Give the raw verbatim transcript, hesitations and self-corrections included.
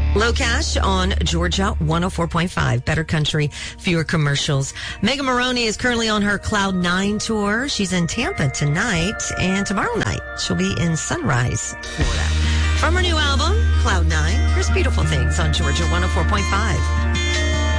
Low Cash on Georgia one oh four point five. Better country, fewer commercials. Megan Maroney is currently on her Cloud nine tour. She's in Tampa tonight, and tomorrow night she'll be in Sunrise, Florida. From her new album, Cloud nine, here's Beautiful Things on Georgia one oh four point five.